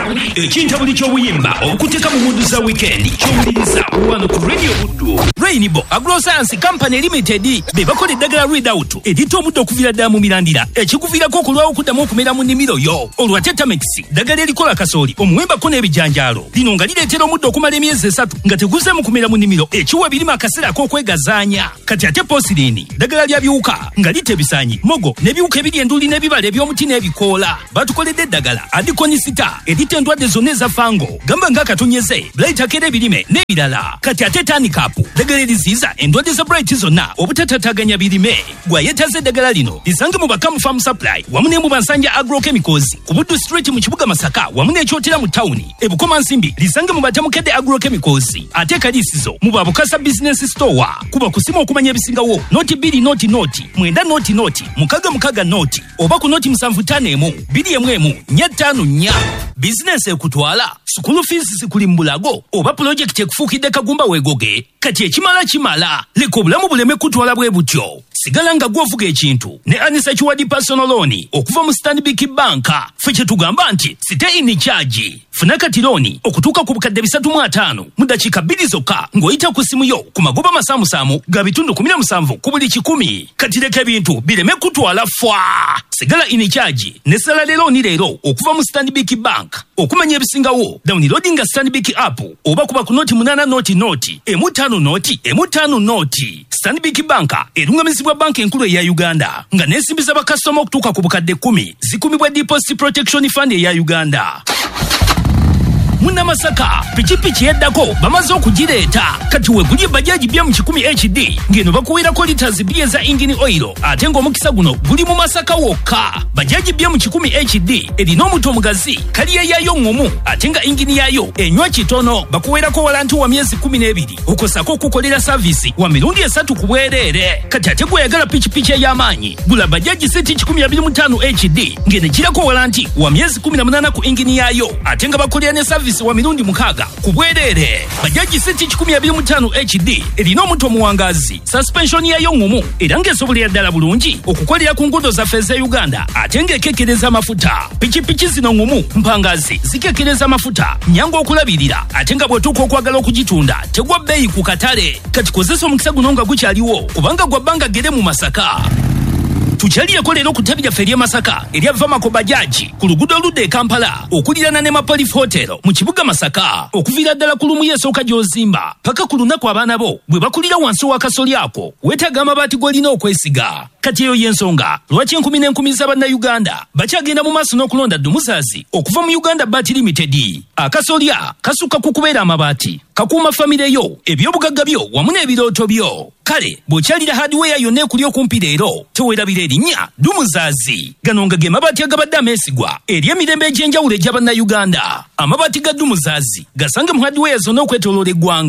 ekintabuli ky'obuyimba okuteka mu mudu za weekend ky'owuliriza wano ku Radio Buddu. Rainbow Agroscience Company Limited be bakola eddagala Readout editta omuddo okuviira ddala mu mirandira ekikuviirako okulwawo okuddamu okumera mu nnimiro yo. Olwa Tetamix ddagala erikola kasooli omuwembako n'ebijanjaalo lino nga lireetera omuddo okumala emyezi 3 nga teguze mu kumera mu nnimiro ekiwa ebirime akaseera ak'okwegazaanya. Kati ate Posirini ddagala lya biwuka nga litta ebisaanyi mogo n'ebiwuka ebiri enduli n'ebibala eby'omuti n'ebikoola. Batukoledde eddagala Adikonisita editta endwadde zonna eza fango gamba ng'akatonyeze Bright akera ebirime n'ebirala. Kati ate Tanikapu ddagala eriziiza endwadde za Bright zonna obutatataaganya birime. Gwayetaze eddagala lino lisange mu Bakamu Farm Supply wamu ne mu Bansanja Agrochemicals ku Buddu Street mu kibuga Masaka wamu n'ekyotera mu tawuni. Ebukoma Nsimbi lisange mu Batamukedde Agrochemicals ate Kaliisizo mu Babukasa Business Store. Kuba kusimu okumanya ebisingawo noti 2 noti 9 noti mukaga noti oba ku noti 751 2 business ekutwala school fees zikuli mbulago oba project ekufuukidde kagumba wegoge kati ekimala leka obulamu buleme kutwala bwe butyo. Sigala nga gwovuga ekintu ne Anisa Chiwadi personal loan okuva mu Stanbic Bank. Ffe kye tugamba nti stay in charge. Funa kati loan okutuuka ku bukadde 3.5 mu dakiika 2 zokka ng'oyita ku simu yo ku magoba masaamusaamu ga bitundu 17 ku buli 100. Kati leka ebintu bireme kutwala fwa. Sigala in charge ne salary loan leero okuva mu Stanbic Bank. Okumanya ebisingawo downloading Stanbic app oba kuba ku noti 8 noti emu5 noti. Stanbic Bank erungamizibwa banka enkulu eya Uganda nga nesimbiza bakasitoma okutuuka ku bukadde 10 zikumibwa Deposit Protection Fund eya Uganda. Muna Masaka pichipichi yeddako bamaze okugireeta kati wegulye bajaji bya mu 10 HD ngeno bakuweerako liters 2 za engine oil ate ng'omukisa guno guli mu Masaka wokka. Bajaji bya mu 10 HD erina omuto omugazi kaliya yayo ngomu ate nga engine yayo enywa kitono bakuweerako walanti wa myezi 12 okosako okukolera service wa mirundi 3 ku bwereere. Kati ate gweyagala pichipichi ey'amaanyi gula bajaji seti 125 HD ngene girako walanti wa myezi 18 ku engine yayo ate nga bakolera ne service wa mirundi 6 ku bwereere. Bajaji seti 125 HD erina omuto omuwangazi suspension yayo ngumu era ng'esobolera ddala bulungi okukolera ku nguudo zaffe eza Uganda ate ng'ekekereza amafuta. Pichipichi zino ngumu mpangazi zikekereza amafuta nyangu okulabirira ate nga bw'otuuka okwagala okugitunda tegwa bbeeyi ku katale. Kati kozesa omukisa guno nga gukyaliwo kubanga gwa bbanga gere mu Masaka. Tukyaliyeko leero ku ttabi lyaffe ery'e Masaka erya Vamako Bajaji ku luguudo oludda e Kampala okulirana ne Mapolif Hotel mu kibuga Masaka okuviira ddala ku lumu y'esooka gy'ozimba paka ku lunaku abaana bo bwe bakulira wansi wa kasoli ako weetaaga amabaati g'olina okwesiga. Kati eyo y'ensonga lwaki enkumi n'enkumi z'Abannayuganda bakyagenda mu maaso n'okulonda Dumuzazi okuva mu Uganda Bat Limited. Akasolya kasukka ku kubeera amabaati kakuuma famire yo ebyobugagga byo wamu n'ebirooto byo. Kale bw'okyalira hardware yonna ekuli okumpi leero teweerabira erinnya Dumuzazi. Gano nga ge mabaati agabadde ameesigwa eri emirembe egy'enjawulo egy'Abannayuganda. Amabaati ga Dumuzazi gasange mu hardware zonna okwetooloola eggwanga.